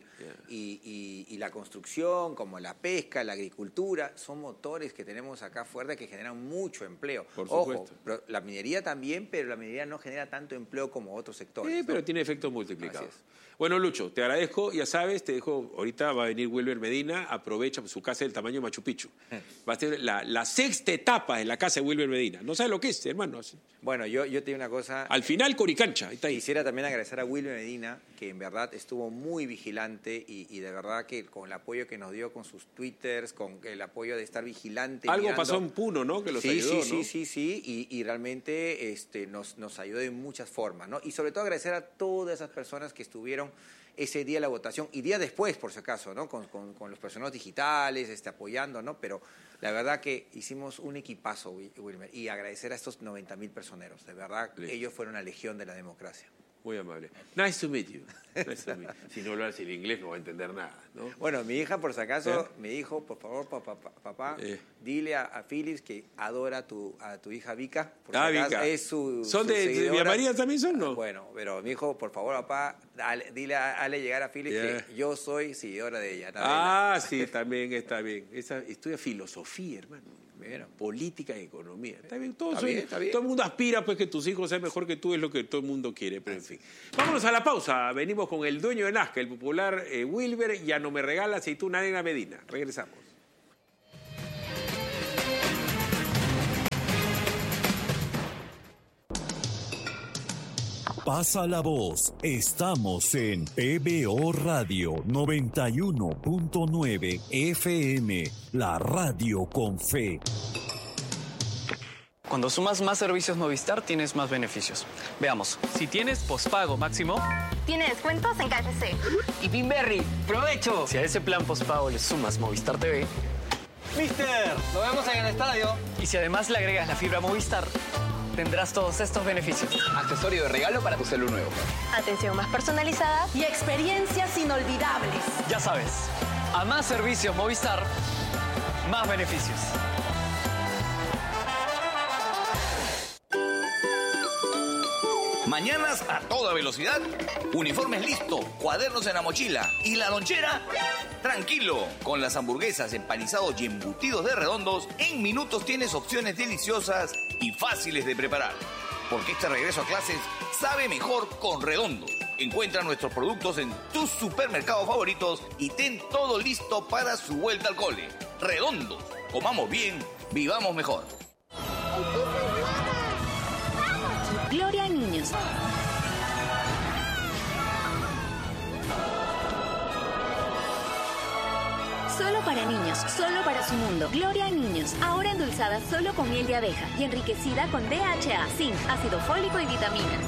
y la construcción, como la pesca, la agricultura, son motores que tenemos acá fuerte que generan mucho empleo. Por supuesto. Ojo, pero la minería también, pero la minería no genera tanto empleo como otros sectores. Sí, pero tiene efectos multiplicados. Bueno, Lucho, te agradezco, ya sabes, te dejo, ahorita va a venir Wilber Medina, aprovecha su casa del tamaño de Machu Picchu. Va a ser la 6ª etapa en la casa de Wilber Medina. No sabes lo que es, hermano. Bueno, yo te digo una cosa. Al final, Coricancha. Está ahí. Quisiera también agradecer a Wilber Medina, que en verdad estuvo muy vigilante y de verdad que con el apoyo que nos dio con sus twitters, con el apoyo de estar vigilante. Algo pasó en Puno, ¿no? Que los ayudó, ¿no? Sí, y realmente nos ayudó de muchas formas, ¿no? Y sobre todo agradecer a todas esas personas que estuvieron ese día de la votación y día después, por si acaso, ¿no? Con los personajes digitales, apoyando, ¿no? Pero la verdad que hicimos un equipazo, Wilmer, y agradecer a estos 90.000 personeros. De verdad, ellos fueron la legión de la democracia. Muy amable. Nice to meet you. Si no hablas el inglés no va a entender nada, ¿no? Bueno, mi hija, por si acaso, me dijo, por favor, papá, dile a Philips que adora a tu hija Vika. Por si acaso, Vika. es su ¿Son de Villa María también son, no? Bueno, pero mi hijo, por favor, papá, dile a llegar a Philips que yo soy seguidora de ella. Sí, también está bien. Estudia filosofía, hermano. Política y economía. Está bien, todo el mundo aspira pues que tus hijos sean mejor que tú, es lo que todo el mundo quiere, pero en fin. Vámonos a la pausa. Venimos con el dueño de Nazca, el popular Wilber, ya no me regala aceituna Arena Medina. Regresamos. Pasa la voz. Estamos en PBO Radio 91.9 FM, la radio con fe. Cuando sumas más servicios Movistar, tienes más beneficios. Veamos. Si tienes pospago máximo, tiene descuentos en KFC. Y Pinberry, ¡provecho! Si a ese plan pospago le sumas Movistar TV, ¡Mister! ¡Nos vemos en el estadio! Y si además le agregas la fibra Movistar, tendrás todos estos beneficios. Accesorio de regalo para tu celu nuevo. Atención más personalizada y experiencias inolvidables. Ya sabes, a más servicios Movistar, más beneficios. Mañanas a toda velocidad, uniformes listo, cuadernos en la mochila y la lonchera, tranquilo. Con las hamburguesas, empanizados y embutidos de Redondos, en minutos tienes opciones deliciosas y fáciles de preparar. Porque este regreso a clases sabe mejor con Redondos. Encuentra nuestros productos en tus supermercados favoritos y ten todo listo para su vuelta al cole. Redondos, comamos bien, vivamos mejor. Gloria a niños. Solo para niños, solo para su mundo. Gloria a niños. Ahora endulzada solo con miel de abeja y enriquecida con DHA, zinc, ácido fólico y vitaminas.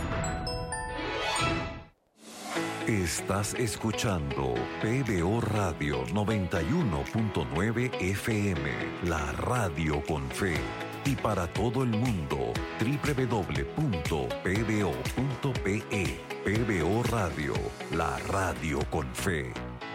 Estás escuchando PBO Radio 91.9 FM, la radio con fe. Y para todo el mundo, www.pbo.pe. PBO Radio, la radio con fe.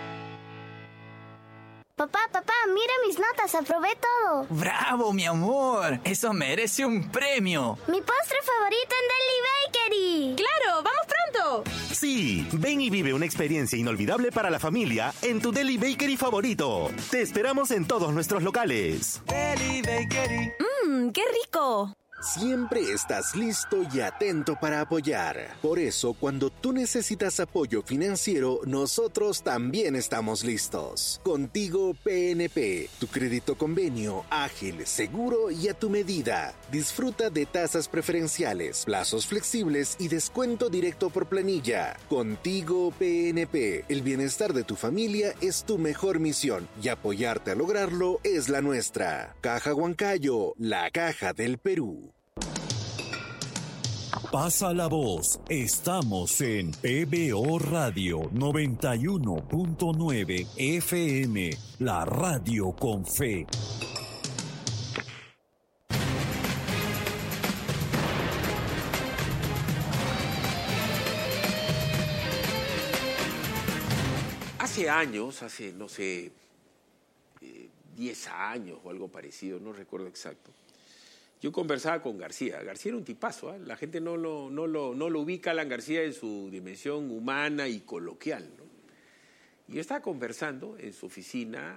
Papá, mira mis notas, aprobé todo. ¡Bravo, mi amor! Eso merece un premio. Mi postre favorito en Deli Bakery. ¡Claro! ¡Vamos pronto! Sí, ven y vive una experiencia inolvidable para la familia en tu Deli Bakery favorito. Te esperamos en todos nuestros locales. Deli Bakery. ¡Qué rico! Siempre estás listo y atento para apoyar. Por eso, cuando tú necesitas apoyo financiero, nosotros también estamos listos. Contigo PNP, tu crédito convenio, ágil, seguro y a tu medida. Disfruta de tasas preferenciales, plazos flexibles y descuento directo por planilla. Contigo PNP, el bienestar de tu familia es tu mejor misión y apoyarte a lograrlo es la nuestra. Caja Huancayo, la caja del Perú. Pasa la voz. Estamos en PBO Radio 91.9 FM, la radio con fe. Hace años, no sé, 10 años o algo parecido, no recuerdo exacto. Yo conversaba con García. García era un tipazo, ¿eh? La gente no lo ubica a Alan García en su dimensión humana y coloquial, ¿no? Y yo estaba conversando en su oficina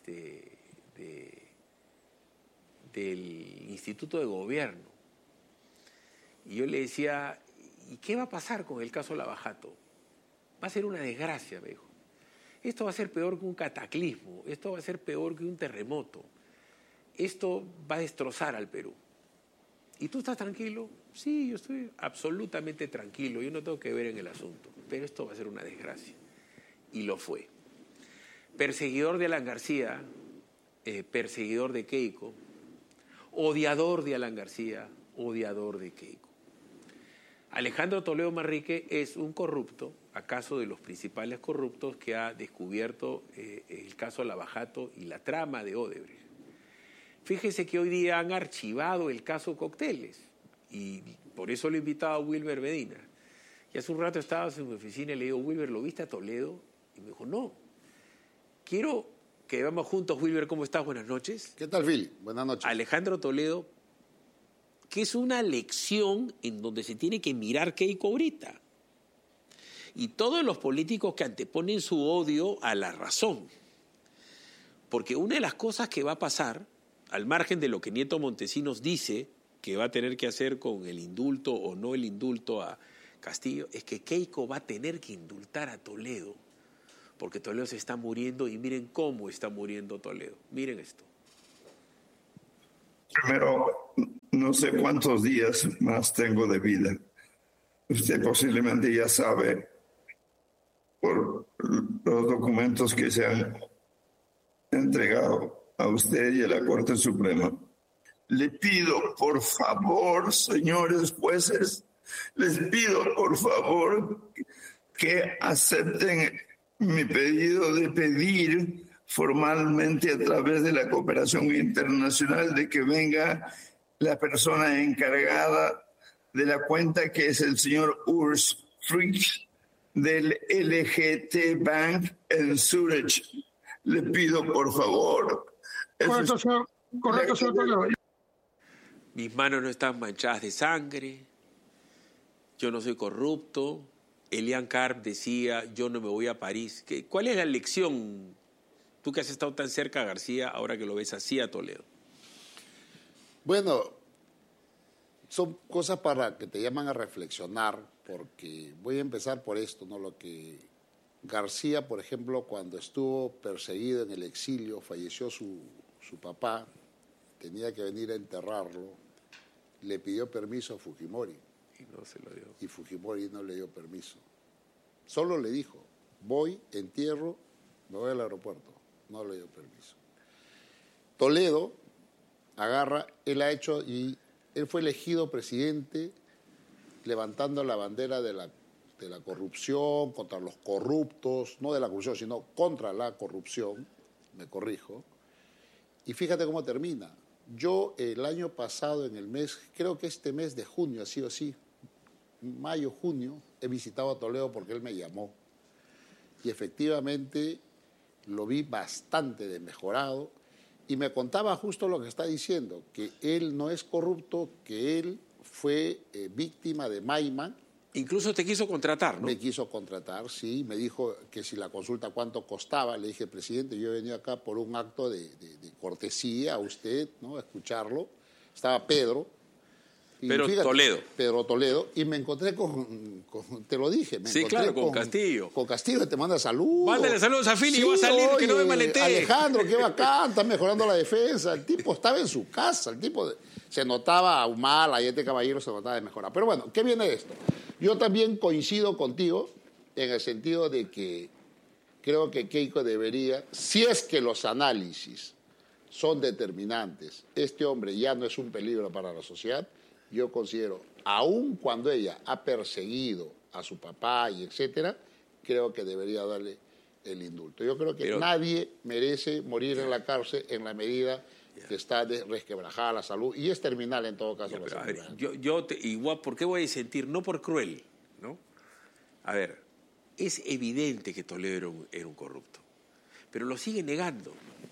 del Instituto de Gobierno. Y yo le decía, ¿y qué va a pasar con el caso Lavajato? Va a ser una desgracia, me dijo. Esto va a ser peor que un cataclismo, esto va a ser peor que un terremoto. Esto va a destrozar al Perú. ¿Y tú estás tranquilo? Sí, yo estoy absolutamente tranquilo, yo no tengo que ver en el asunto, pero esto va a ser una desgracia. Y lo fue. Perseguidor de Alan García, perseguidor de Keiko, odiador de Alan García, odiador de Keiko. Alejandro Toledo Manrique es un corrupto, acaso de los principales corruptos que ha descubierto el caso Lavajato y la trama de Odebrecht. Fíjese que hoy día han archivado el caso Cócteles y por eso lo he invitado a Wilber Medina. Y hace un rato estaba en mi oficina y le digo, Wilber, ¿lo viste a Toledo? Y me dijo, no. Quiero que vamos juntos, Wilber, ¿cómo estás? Buenas noches. ¿Qué tal, Phil? Buenas noches. Alejandro Toledo, que es una lección en donde se tiene que mirar Keiko ahorita. Y todos los políticos que anteponen su odio a la razón. Porque una de las cosas que va a pasar, al margen de lo que Nieto Montesinos dice, que va a tener que hacer con el indulto o no el indulto a Castillo, es que Keiko va a tener que indultar a Toledo, porque Toledo se está muriendo y miren cómo está muriendo Toledo. Miren esto. Primero, no sé cuántos días más tengo de vida. Usted posiblemente ya sabe por los documentos que se han entregado a usted y a la Corte Suprema. Le pido, por favor, señores jueces, les pido, por favor, que acepten mi pedido de pedir formalmente a través de la cooperación internacional de que venga la persona encargada de la cuenta, que es el señor Urs Frick del LGT Bank en Zurich. Le pido, por favor. Correcto, señor Toledo. Mis manos no están manchadas de sangre, yo no soy corrupto. Elian Karp decía, yo no me voy a París. ¿Cuál es la lección? Tú que has estado tan cerca a García, ahora que lo ves así a Toledo. Bueno, son cosas para que te llaman a reflexionar, porque voy a empezar por esto, ¿no? Lo que García, por ejemplo, cuando estuvo perseguido en el exilio, falleció su papá, tenía que venir a enterrarlo, le pidió permiso a Fujimori. Y no se lo dio. Y Fujimori no le dio permiso. Solo le dijo, voy, entierro, me voy al aeropuerto. No le dio permiso. Toledo agarra, él ha hecho, y él fue elegido presidente levantando la bandera de la corrupción, contra los corruptos, no de la corrupción, sino contra la corrupción, me corrijo. Y fíjate cómo termina. Yo el año pasado, en el mes, creo que este mes de junio ha sido así, mayo, junio, he visitado a Toledo porque él me llamó. Y efectivamente lo vi bastante desmejorado y me contaba justo lo que está diciendo, que él no es corrupto, que él fue víctima de Maiman. Incluso te quiso contratar, ¿no? Me quiso contratar, sí. Me dijo que si la consulta cuánto costaba. Le dije, presidente, yo he venido acá por un acto de cortesía a usted, ¿no? A escucharlo. Estaba Pedro. Pero fíjate, Toledo. Pedro Toledo. Y me encontré te lo dije. Sí, claro, con Castillo. Con Castillo, te manda saludos. Mándale saludos a Philly, sí, va a salir, oye, que no me maletee. Alejandro, qué bacán, está mejorando la defensa. El tipo estaba en su casa, el tipo se notaba mal, ahí este caballero se notaba de mejorar. Pero bueno, ¿qué viene de esto? Yo también coincido contigo en el sentido de que creo que Keiko debería, si es que los análisis son determinantes, este hombre ya no es un peligro para la sociedad, yo considero, aun cuando ella ha perseguido a su papá y etcétera, creo que debería darle el indulto. Yo creo que nadie merece morir en la cárcel en la medida que está resquebrajada la salud y es terminal en todo caso. Igual, ¿por qué voy a disentir? No por cruel, ¿no? A ver, es evidente que Toledo era un corrupto, pero lo sigue negando.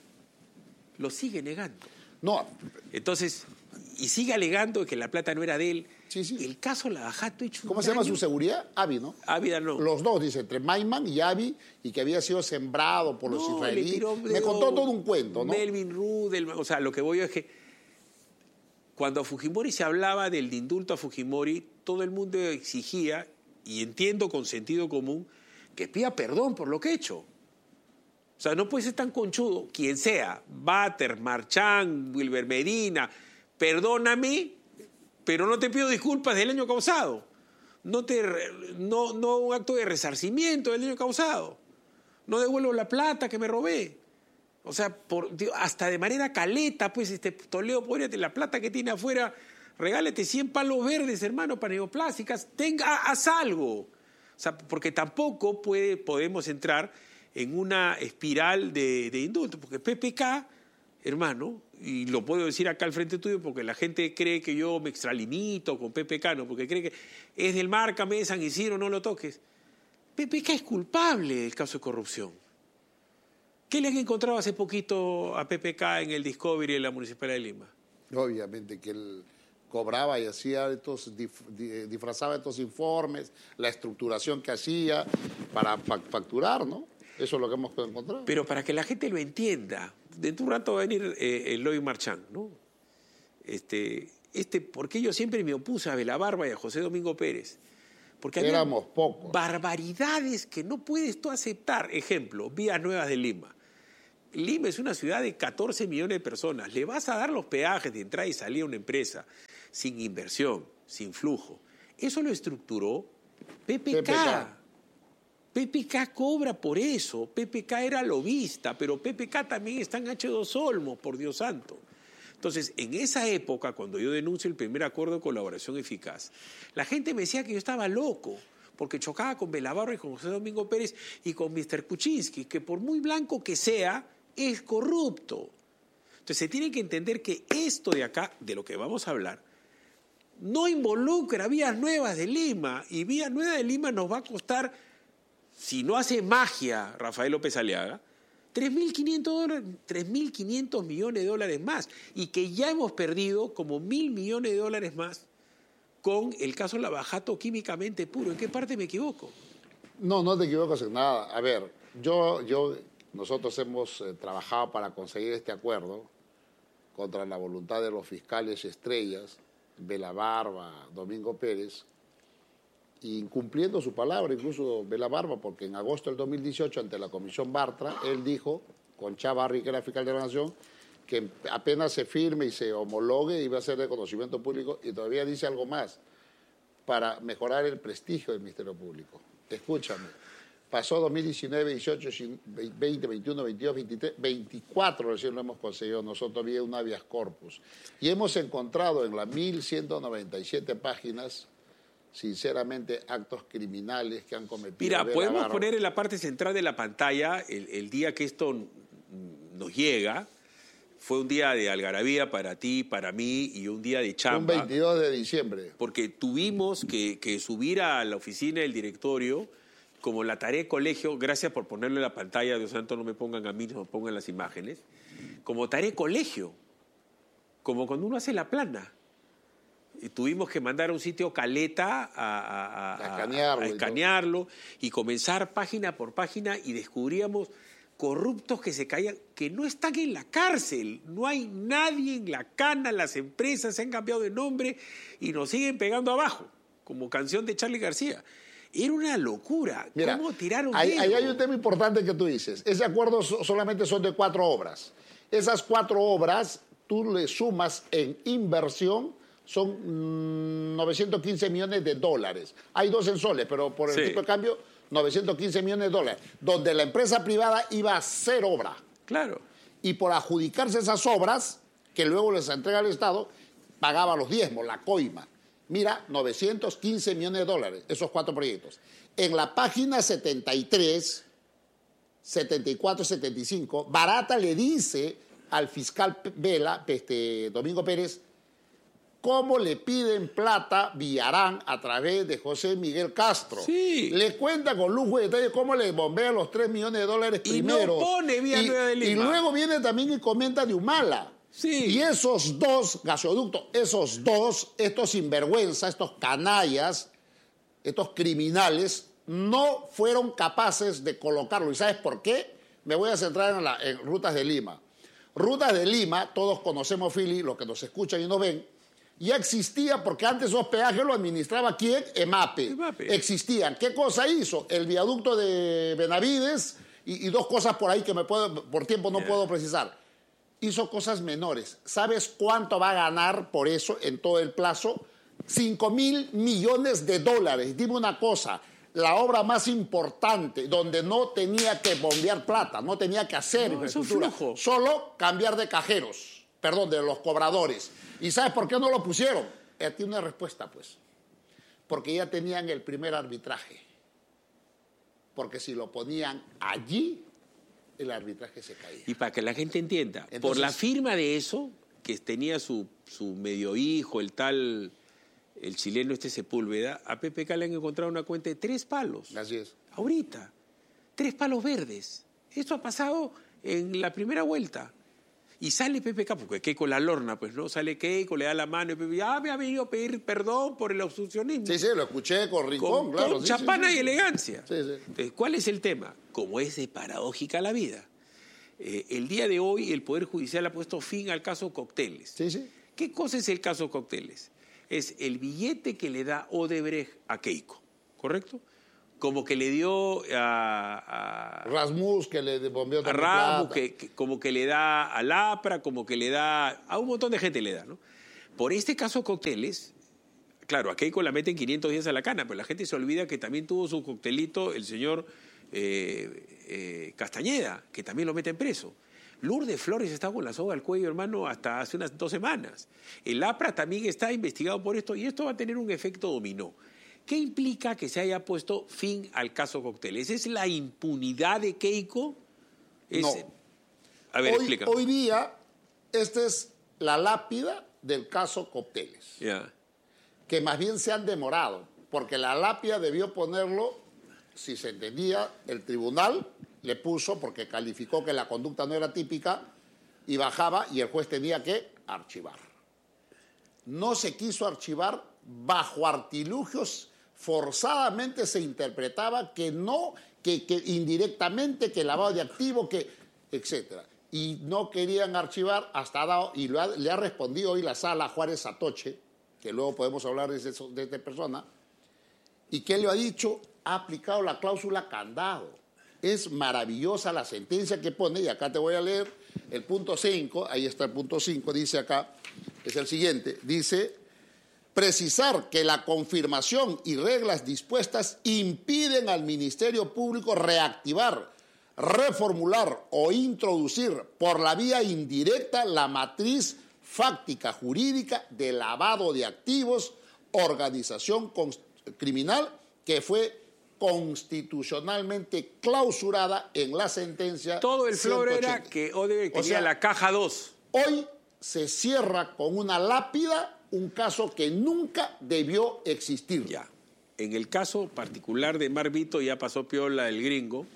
Lo sigue negando. No. Entonces, y sigue alegando que la plata no era de él. Sí, sí. El caso Lavajato ha hecho ¿Cómo se llama su seguridad? Abi, ¿no? Ávida no. Los dos, dice, entre Maiman y Abi, y que había sido sembrado por los israelíes. Me contó todo un cuento, ¿no? Melvin Rudel, o sea, lo que voy a es que cuando a Fujimori se hablaba del indulto a Fujimori, todo el mundo exigía, y entiendo con sentido común, que pida perdón por lo que ha hecho. O sea, no puede ser tan conchudo, quien sea, Bater, Marchán, Wilber Medina, perdóname, pero no te pido disculpas del daño causado. No un acto de resarcimiento del daño causado. No devuelvo la plata que me robé. O sea, hasta de manera caleta, pues, Toledo, póngate la plata que tiene afuera, regálate 100 palos verdes, hermano, para neoplásticas, haz algo. O sea, porque tampoco podemos entrar en una espiral de indulto, porque PPK, hermano, y lo puedo decir acá al frente tuyo porque la gente cree que yo me extralimito con PPK, ¿no? Porque cree que es del márcame de San Isidro, no lo toques. PPK es culpable del caso de corrupción. ¿Qué le han encontrado hace poquito a PPK en el Discovery de la Municipalidad de Lima? Obviamente que él cobraba y hacía disfrazaba estos informes, la estructuración que hacía para facturar, ¿no? Eso es lo que hemos encontrado. Pero para que la gente lo entienda, dentro de un rato va a venir Eloy Marchán, ¿no? Porque yo siempre me opuse a Belabarba y a José Domingo Pérez. Porque éramos pocos. Barbaridades que no puedes tú aceptar. Ejemplo, Vías Nuevas de Lima. Lima es una ciudad de 14 millones de personas. Le vas a dar los peajes de entrada y salida a una empresa sin inversión, sin flujo. Eso lo estructuró PPK. PPK cobra por eso. PPK era lobista, pero PPK también está en H2 Olmos, por Dios santo. Entonces, en esa época, cuando yo denuncio el primer acuerdo de colaboración eficaz, la gente me decía que yo estaba loco, porque chocaba con Belabarba y con José Domingo Pérez y con Mr. Kuczynski, que por muy blanco que sea, es corrupto. Entonces, se tiene que entender que esto de acá, de lo que vamos a hablar, no involucra Vías Nuevas de Lima, y Vías Nuevas de Lima nos va a costar, si no hace magia Rafael López Aliaga, $3.500 millones de dólares más, y que ya hemos perdido como $1.000 millones de dólares más con el caso Lavajato químicamente puro. ¿En qué parte me equivoco? No te equivocas en nada. A ver, nosotros hemos trabajado para conseguir este acuerdo contra la voluntad de los fiscales estrellas, Belabarba, Domingo Pérez, incumpliendo su palabra, incluso Belabarba, porque en agosto del 2018, ante la Comisión Bartra, él dijo, con Chavarri, que era fiscal de la Nación, que apenas se firme y se homologue iba a ser de conocimiento público, y todavía dice algo más, para mejorar el prestigio del Ministerio Público. Escúchame, pasó 2019, 18, 20, 21, 22, 23, 24 recién lo hemos conseguido nosotros vía un habeas corpus. Y hemos encontrado en las 1.197 páginas, sinceramente, actos criminales que han cometido. Mira, podemos poner en la parte central de la pantalla el día que esto nos llega. Fue un día de algarabía para ti, para mí, y un día de chamba. Un 22 de diciembre. Porque tuvimos que subir a la oficina del directorio como la tarea de colegio. Gracias por ponerle la pantalla, Dios santo, no me pongan a mí, no me pongan las imágenes. Como tarea de colegio, como cuando uno hace la plana. Y tuvimos que mandar a un sitio Caleta a escanearlo y comenzar página por página, y descubríamos corruptos que se caían, que no están en la cárcel, no hay nadie en la cana, las empresas se han cambiado de nombre y nos siguen pegando abajo, como canción de Charly García. Era una locura. Mira, ¿cómo tiraron ahí hay un tema importante que tú dices. Ese acuerdo solamente son de 4 obras. Esas 4 obras, tú le sumas en inversión, son 915 millones de dólares. Hay 2 en soles, pero por el tipo de cambio, 915 millones de dólares, donde la empresa privada iba a hacer obra. Claro. Y por adjudicarse esas obras, que luego les entrega al Estado, pagaba los diezmos, la coima. Mira, 915 millones de dólares, esos 4 proyectos. En la página 73, 74, 75, Barata le dice al fiscal Domingo Pérez, cómo le piden plata Villarán a través de José Miguel Castro. Sí. Le cuenta con lujo y detalle cómo le bombea los $3 millones primero. Y no pone Vía Nueva de Lima. Y luego viene también y comenta de Humala. Sí. Y esos 2 gasoductos, estos sinvergüenzas, estos canallas, estos criminales, no fueron capaces de colocarlo. ¿Y sabes por qué? Me voy a centrar en Rutas de Lima. Rutas de Lima, todos conocemos, Philly, los que nos escuchan y nos ven, ya existía, porque antes esos peajes lo administraba ¿quién? EMAPE. Existían. ¿Qué cosa hizo? El viaducto de Benavides y 2 cosas por ahí que por tiempo no puedo precisar. Hizo cosas menores. ¿Sabes cuánto va a ganar por eso en todo el plazo? $5.000 millones de dólares. Dime una cosa, la obra más importante, donde no tenía que bombear plata, no tenía que hacer infraestructura, solo cambiar de cajeros, de los cobradores. ¿Y sabes por qué no lo pusieron? Tiene una respuesta, pues. Porque ya tenían el primer arbitraje. Porque si lo ponían allí, el arbitraje se caía. Y para que la gente entienda, Entonces, por la firma de eso, que tenía su medio hijo, el chileno Sepúlveda, a PPK le han encontrado una cuenta de 3 palos. Así es. Ahorita, 3 palos verdes. Esto ha pasado en la primera vuelta. Y sale PPK, porque Keiko la lorna, pues, ¿no? Sale Keiko, le da la mano y PPK, me ha venido a pedir perdón por el obstruccionismo. Sí, lo escuché con Rincón, claro. Con chapana y elegancia. Sí. Entonces, ¿cuál es el tema? Como es de paradójica la vida. El día de hoy el Poder Judicial ha puesto fin al caso Cocteles. Sí. ¿Qué cosa es el caso Cocteles? Es el billete que le da Odebrecht a Keiko, ¿correcto? Como que le dio a Rasmus, que le bombeó a Rasmus, como que le da a Lapra, como que le da a un montón de gente le da, ¿no? Por este caso Cocteles, claro, a Keiko la meten 500 días a la cana, pero la gente se olvida que también tuvo su coctelito el señor Castañeda, que también lo meten preso. Lourdes Flores está con la soga al cuello, hermano, hasta hace unas 2 semanas. El APRA también está investigado por esto y esto va a tener un efecto dominó. ¿Qué implica que se haya puesto fin al caso Cocteles? ¿Es la impunidad de Keiko? No. A ver, explícame. Hoy día, esta es la lápida del caso Cocteles. Yeah. Que más bien se han demorado, porque la lápida debió ponerlo, si se entendía, el tribunal le puso, porque calificó que la conducta no era típica, y bajaba, y el juez tenía que archivar. No se quiso archivar bajo artilugios. Forzadamente se interpretaba que no, que indirectamente, que lavado de activo, que etcétera. Y no querían archivar hasta dado, y le ha respondido hoy la sala Juárez Satoche, que luego podemos hablar de esta persona, y que le ha dicho, ha aplicado la cláusula candado. Es maravillosa la sentencia que pone, y acá te voy a leer el punto 5, ahí está el punto 5, dice acá, es el siguiente, dice: precisar que la confirmación y reglas dispuestas impiden al Ministerio Público reactivar, reformular o introducir por la vía indirecta la matriz fáctica jurídica de lavado de activos, organización criminal que fue constitucionalmente clausurada en la sentencia. Todo el flor 180. era que Odebrecht tenía la caja 2. Hoy se cierra con una lápida un caso que nunca debió existir. Ya. En el caso particular de Mar Vito ya pasó piola el gringo.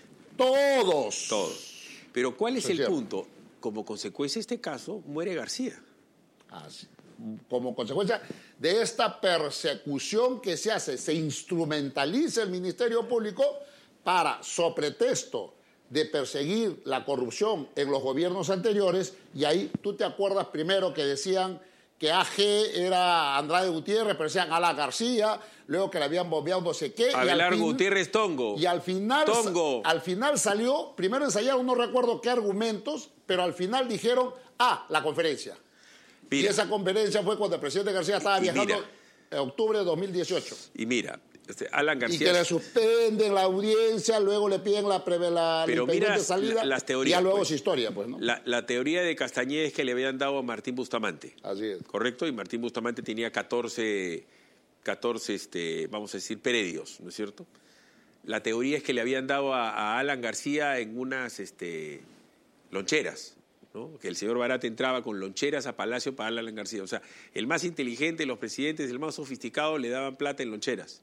Todos. Pero ¿cuál es el punto? Como consecuencia de este caso, muere García. Sí. Como consecuencia de esta persecución que se hace, se instrumentaliza el Ministerio Público para, so pretexto de perseguir la corrupción en los gobiernos anteriores, y ahí tú te acuerdas primero que decían que AG era Andrade Gutiérrez, pero decían Alan García, luego que le habían bombeado no sé qué. Abelardo Gutiérrez Tongo. Y al final salió, primero ensayaron, no recuerdo qué argumentos, pero al final dijeron, la conferencia. Mira, y esa conferencia fue cuando el presidente García estaba viajando en octubre de 2018. Y mira, Alan García... Y que le suspenden la audiencia, luego le piden la impedimento de salida, las teorías, y ya luego pues, es historia, pues, ¿no? La teoría de Castañeda es que le habían dado a Martín Bustamante. Así es. ¿Correcto? Y Martín Bustamante tenía 14 vamos a decir, predios, ¿no es cierto? La teoría es que le habían dado a Alan García en unas loncheras, ¿no? Que el señor Barat entraba con loncheras a Palacio para Alan García. O sea, el más inteligente de los presidentes, el más sofisticado, le daban plata en loncheras.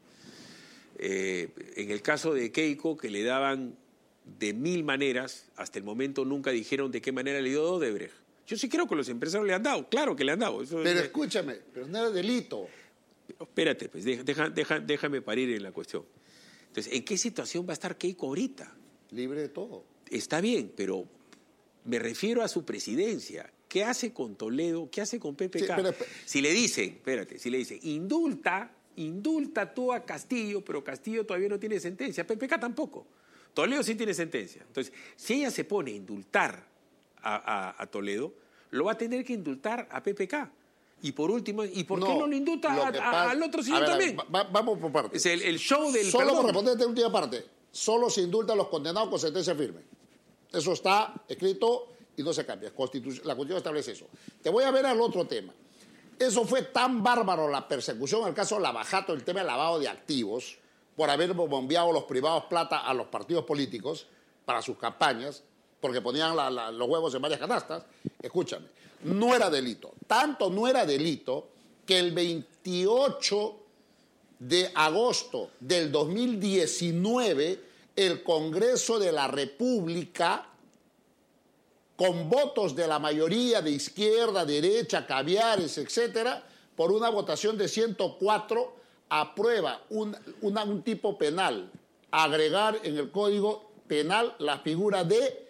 En el caso de Keiko, que le daban de 1000 maneras, hasta el momento nunca dijeron de qué manera le dio Odebrecht. Yo sí creo que los empresarios le han dado, claro que le han dado. Eso pero escúchame, pero no era delito. Espérate, pues, déjame parir en la cuestión. Entonces, ¿en qué situación va a estar Keiko ahorita? Libre de todo. Está bien, pero me refiero a su presidencia. ¿Qué hace con Toledo? ¿Qué hace con PPK? Sí, si le dicen, indulta tú a Castillo, pero Castillo todavía no tiene sentencia, PPK tampoco. Toledo sí tiene sentencia. Entonces, si ella se pone a indultar a Toledo, lo va a tener que indultar a PPK. Y por último, ¿y por qué no lo indulta al otro señor también? Vamos por partes. Es el show del Solo perdón. por responder esta última parte. Solo se indulta a los condenados con sentencia firme. Eso está escrito y no se cambia. La Constitución establece eso. Te voy a ver al otro tema. Eso fue tan bárbaro la persecución al caso Lavajato, el tema del lavado de activos, por haber bombeado los privados plata a los partidos políticos para sus campañas, porque ponían los huevos en varias canastas. Escúchame, no era delito. Tanto no era delito que el 28 de agosto del 2019, el Congreso de la República, con votos de la mayoría de izquierda, derecha, caviares, etcétera, por una votación de 104, aprueba un tipo penal, agregar en el Código Penal la figura de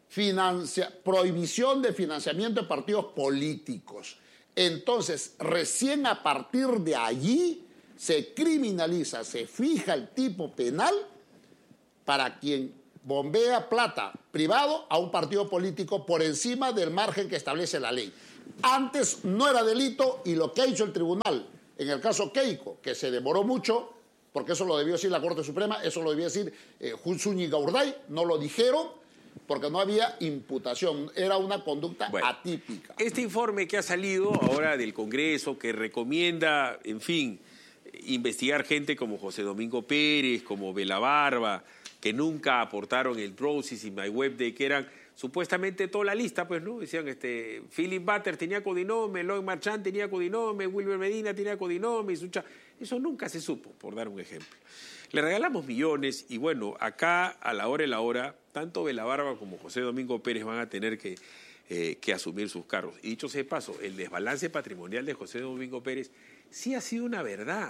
prohibición de financiamiento de partidos políticos. Entonces, recién a partir de allí se criminaliza, se fija el tipo penal para quien bombea plata privado a un partido político por encima del margen que establece la ley. Antes no era delito, y lo que ha hecho el tribunal en el caso Keiko, que se demoró mucho, porque eso lo debió decir la Corte Suprema, eso lo debió decir Zúñiga Urday, no lo dijeron porque no había imputación, era una conducta atípica. Este informe que ha salido ahora del Congreso, que recomienda, en fin, investigar gente como José Domingo Pérez, como Belabarba, que nunca aportaron el Browsys y MyWebDay, que eran supuestamente toda la lista, pues, ¿no? Decían, Philip Butter tenía codinome, Lloyd Marchand tenía codinome, Wilber Medina tenía codinome, eso nunca se supo, por dar un ejemplo. Le regalamos millones y, bueno, acá, a la hora y la hora, tanto Belabarba como José Domingo Pérez van a tener que asumir sus cargos. Y dicho sea de paso, el desbalance patrimonial de José Domingo Pérez sí ha sido una verdad.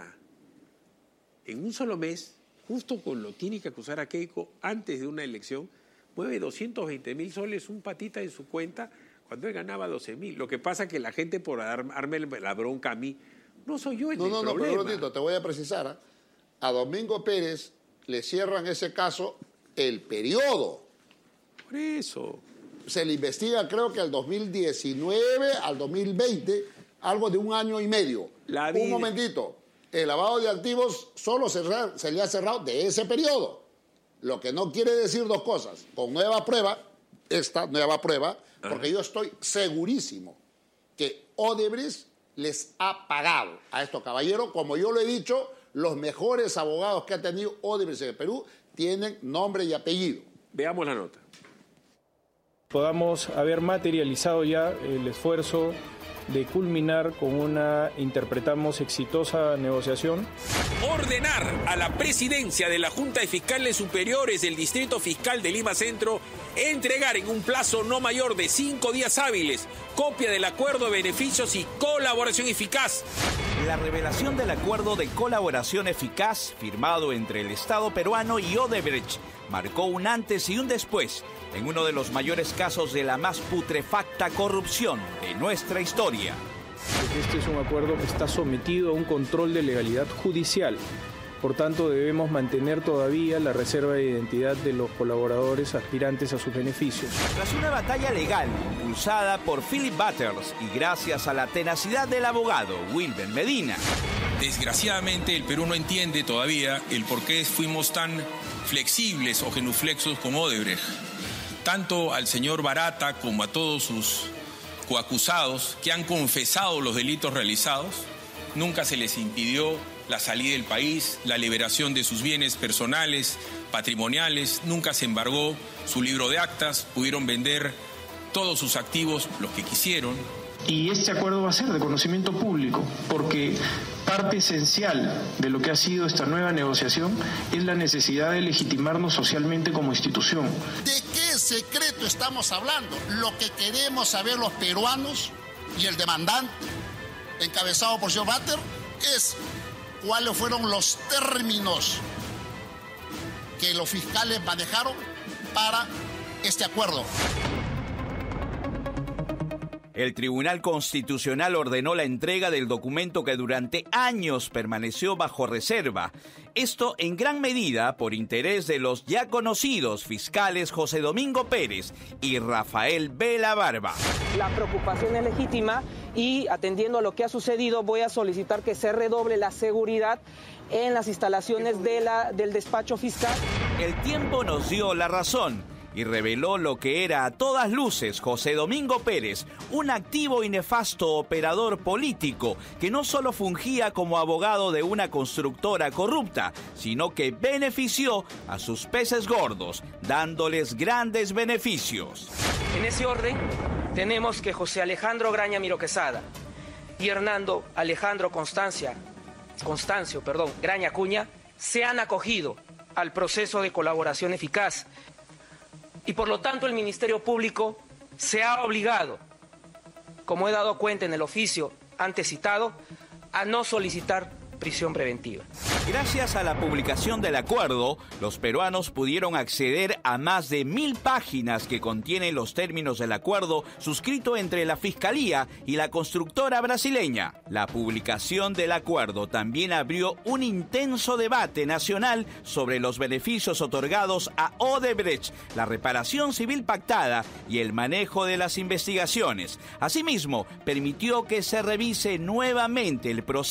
En un solo mes, justo con lo tiene que acusar a Keiko antes de una elección, mueve 220.000 soles un patita en su cuenta cuando él ganaba 12.000. Lo que pasa es que la gente, por darme la bronca a mí, no soy yo el del problema. Pero un ratito, te voy a precisar. A Domingo Pérez le cierran ese caso el periodo. Por eso. Se le investiga, creo que al 2019, al 2020, algo de 1 año y medio. Un momentito. El lavado de activos solo se le ha cerrado de ese periodo. Lo que no quiere decir dos cosas. Con nueva prueba, porque yo estoy segurísimo que Odebrecht les ha pagado a estos caballeros. Como yo lo he dicho, los mejores abogados que ha tenido Odebrecht en el Perú tienen nombre y apellido. Veamos la nota. Podamos haber materializado ya el esfuerzo de culminar con una, interpretamos, exitosa negociación. Ordenar a la presidencia de la Junta de Fiscales Superiores del Distrito Fiscal de Lima Centro entregar en un plazo no mayor de 5 días hábiles copia del acuerdo de beneficios y colaboración eficaz. La revelación del acuerdo de colaboración eficaz firmado entre el Estado peruano y Odebrecht marcó un antes y un después en uno de los mayores casos de la más putrefacta corrupción de nuestra historia. Este es un acuerdo que está sometido a un control de legalidad judicial. Por tanto, debemos mantener todavía la reserva de identidad de los colaboradores aspirantes a sus beneficios. Tras una batalla legal impulsada por Philip Butters y gracias a la tenacidad del abogado Wilber Medina. Desgraciadamente, el Perú no entiende todavía el por qué fuimos tan flexibles o genuflexos con Odebrecht. Tanto al señor Barata como a todos sus coacusados que han confesado los delitos realizados, nunca se les impidió la salida del país, la liberación de sus bienes personales, patrimoniales, nunca se embargó su libro de actas, pudieron vender todos sus activos, los que quisieron. Y este acuerdo va a ser de conocimiento público, porque parte esencial de lo que ha sido esta nueva negociación es la necesidad de legitimarnos socialmente como institución. ¿De qué secreto estamos hablando? Lo que queremos saber los peruanos y el demandante, encabezado por señor Butter, es cuáles fueron los términos que los fiscales manejaron para este acuerdo. El Tribunal Constitucional ordenó la entrega del documento que durante años permaneció bajo reserva. Esto en gran medida por interés de los ya conocidos fiscales José Domingo Pérez y Rafael Belabarba. La preocupación es legítima y atendiendo a lo que ha sucedido voy a solicitar que se redoble la seguridad en las instalaciones del despacho fiscal. El tiempo nos dio la razón. y reveló lo que era a todas luces José Domingo Pérez, un activo y nefasto operador político que no solo fungía como abogado de una constructora corrupta, sino que benefició a sus peces gordos, dándoles grandes beneficios. En ese orden, tenemos que José Alejandro Graña Miro Quesada y Hernando Alejandro Constancio Graña Acuña se han acogido al proceso de colaboración eficaz y por lo tanto el Ministerio Público se ha obligado, como he dado cuenta en el oficio antes citado, a no solicitar prisión preventiva. Gracias a la publicación del acuerdo, los peruanos pudieron acceder a más de 1000 páginas que contienen los términos del acuerdo suscrito entre la Fiscalía y la constructora brasileña. La publicación del acuerdo también abrió un intenso debate nacional sobre los beneficios otorgados a Odebrecht, la reparación civil pactada y el manejo de las investigaciones. Asimismo, permitió que se revise nuevamente el proceso